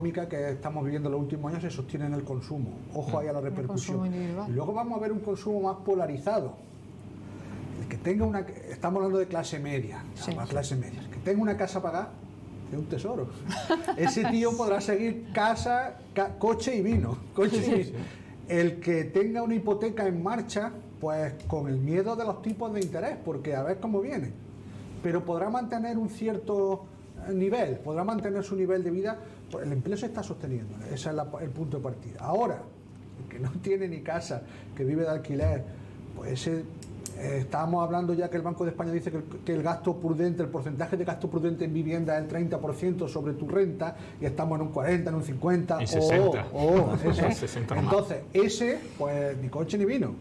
que estamos viviendo en los últimos años se sostiene en el consumo. Ojo ahí a la repercusión. Y luego vamos a ver un consumo más polarizado. El que tenga una... Estamos hablando de clase media, clase media. El que tenga una casa pagada es un tesoro. Ese tío podrá seguir casa, coche y vino. El que tenga una hipoteca en marcha, pues con el miedo de los tipos de interés, porque a ver cómo viene. Pero podrá mantener un cierto nivel, podrá mantener su nivel de vida, pues el empleo se está sosteniendo, ese es el punto de partida. Ahora, el que no tiene ni casa, que vive de alquiler, pues ese, estábamos hablando ya que el Banco de España dice que el gasto prudente, el porcentaje de gasto prudente en vivienda es el 30% sobre tu renta, y estamos en un 40, en un 50, en 60. Entonces, ese, pues ni coche ni vino.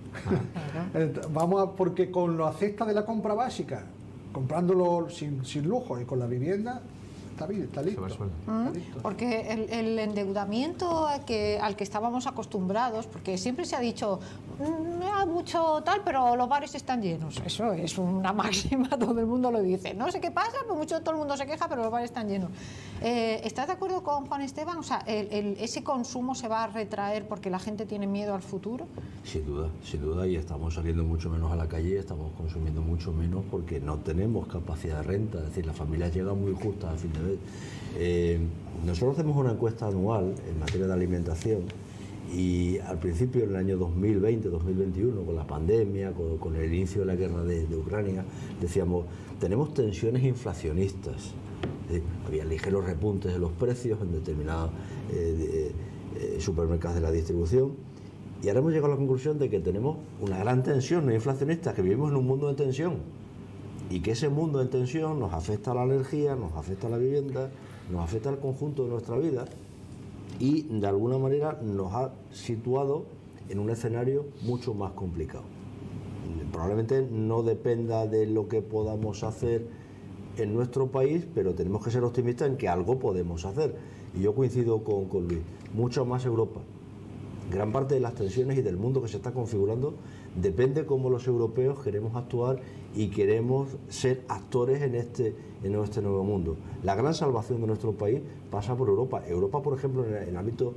Porque con la cesta de la compra básica, comprándolo sin lujo y con la vivienda, está listo. Porque el endeudamiento al que estábamos acostumbrados, porque siempre se ha dicho no hay mucho tal, pero los bares están llenos. Eso es una máxima, todo el mundo lo dice. No sé qué pasa, pues todo el mundo se queja, pero los bares están llenos. ¿Estás de acuerdo con Juan Esteban? O sea, ¿ese consumo se va a retraer porque la gente tiene miedo al futuro? Sin duda, y estamos saliendo mucho menos a la calle, estamos consumiendo mucho menos porque no tenemos capacidad de renta, es decir, las familias llegan muy justas a fin de mes. Nosotros hacemos una encuesta anual en materia de alimentación y al principio, en el año 2020-2021, con la pandemia, con el inicio de la guerra de Ucrania, decíamos, tenemos tensiones inflacionistas. Había ligeros repuntes de los precios en determinados supermercados de la distribución, y ahora hemos llegado a la conclusión de que tenemos una gran tensión no inflacionista, que vivimos en un mundo de tensión, y que ese mundo de tensión nos afecta a la energía, nos afecta a la vivienda, nos afecta al conjunto de nuestra vida, y de alguna manera nos ha situado en un escenario mucho más complicado. Probablemente no dependa de lo que podamos hacer en nuestro país, pero tenemos que ser optimistas en que algo podemos hacer. Y yo coincido con Luis, mucho más Europa. Gran parte de las tensiones y del mundo que se está configurando depende cómo los europeos queremos actuar y queremos ser actores en este nuevo mundo. La gran salvación de nuestro país pasa por Europa. Europa, por ejemplo, en el ámbito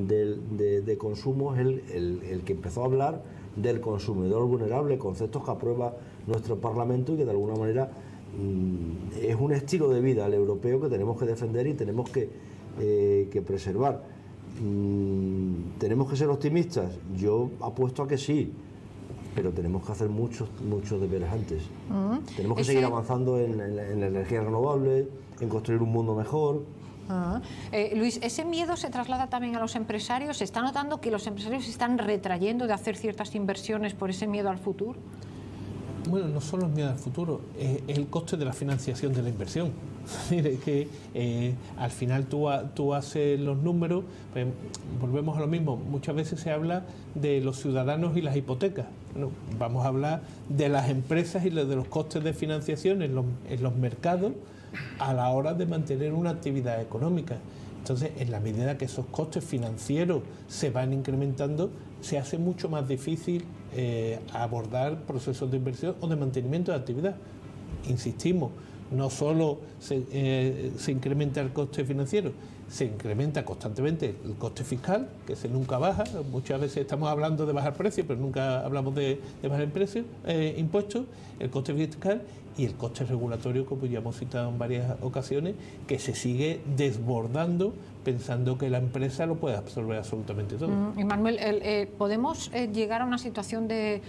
de consumo, es el que empezó a hablar del consumidor vulnerable, conceptos que aprueba nuestro Parlamento y que de alguna manera es un estilo de vida el europeo que tenemos que defender y tenemos que preservar. ¿Tenemos que ser optimistas? Yo apuesto a que sí, pero tenemos que hacer muchos deberes antes. Tenemos que seguir avanzando en la energía renovable, en construir un mundo mejor. Luis, ¿ese miedo se traslada también a los empresarios? ¿Se está notando que los empresarios se están retrayendo de hacer ciertas inversiones por ese miedo al futuro? Bueno, no solo el miedo al futuro, es el coste de la financiación de la inversión. Es que al final tú haces los números, pues, volvemos a lo mismo. Muchas veces se habla de los ciudadanos y las hipotecas. Bueno, vamos a hablar de las empresas y de los costes de financiación en los mercados a la hora de mantener una actividad económica. Entonces, en la medida que esos costes financieros se van incrementando, se hace mucho más difícil abordar procesos de inversión o de mantenimiento de actividad. Insistimos, no solo se incrementa el coste financiero, se incrementa constantemente el coste fiscal, que se nunca baja. Muchas veces estamos hablando de bajar precios, pero nunca hablamos de bajar precios, impuestos, el coste fiscal y el coste regulatorio, como ya hemos citado en varias ocasiones, que se sigue desbordando pensando que la empresa lo puede absorber absolutamente todo. Y Manuel, ¿podemos llegar a una situación de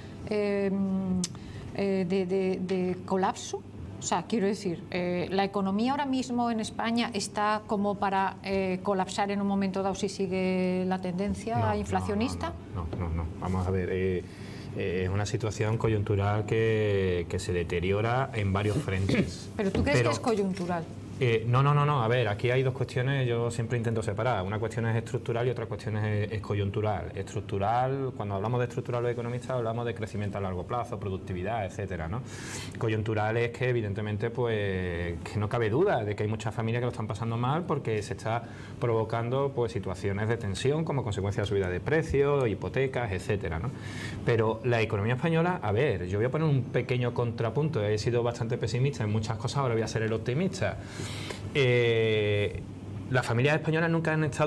colapso? O sea, quiero decir, ¿la economía ahora mismo en España está como para colapsar en un momento dado si sigue la tendencia inflacionista? No. Vamos a ver, es una situación coyuntural que se deteriora en varios frentes. ¿Pero tú crees que es coyuntural? No. A ver, aquí hay dos cuestiones, yo siempre intento separar. Una cuestión es estructural y otra cuestión es coyuntural. Estructural, cuando hablamos de estructural los economistas hablamos de crecimiento a largo plazo, productividad, etcétera, ¿no? Coyuntural es que evidentemente pues que no cabe duda de que hay muchas familias que lo están pasando mal porque se está provocando pues situaciones de tensión como consecuencia de subida de precios, hipotecas, etcétera, ¿no? Pero la economía española, a ver, yo voy a poner un pequeño contrapunto. He sido bastante pesimista en muchas cosas, ahora voy a ser el optimista. las familias españolas nunca han estado